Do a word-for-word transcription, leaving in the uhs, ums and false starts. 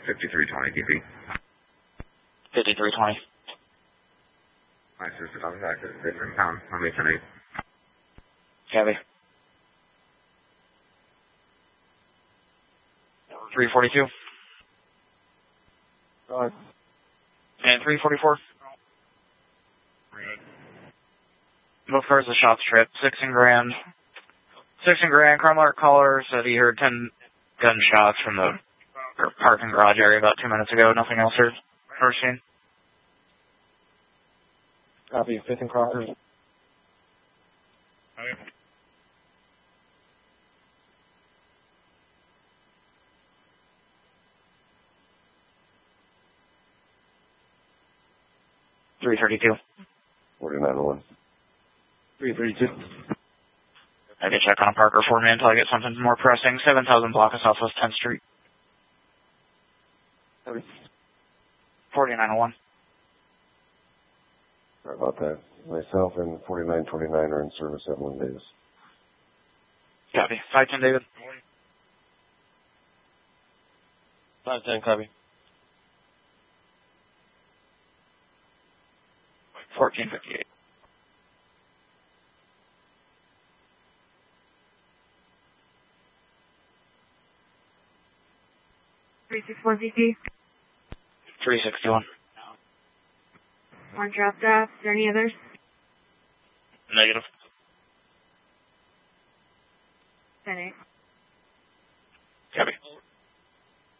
fifty-three twenty D P. fifty-three twenty. Nice, this is on back to the different town. I'll meet tonight. Copy. three forty-two. Uh, and three forty-four. Both cars the shop strip. Six and grand. Six and grand. Cromwell caller said he heard ten gunshots from the parking garage area about two minutes ago. Nothing else heard. First scene. Copy. Fifth and Crocker. Okay. three thirty-two. forty-nine oh one. three thirty-two. I can check on Parker for me until I get something more pressing. seven thousand block of Southwest tenth Street. forty-nine oh one. Sorry about that. Myself and forty-nine twenty-nine are in service at one Davis. Copy. five ten David. five ten, copy. fourteen fifty-eight. three sixty-one C P. three sixty-one. One dropped off. Is there any others? Negative. ten eight. Copy.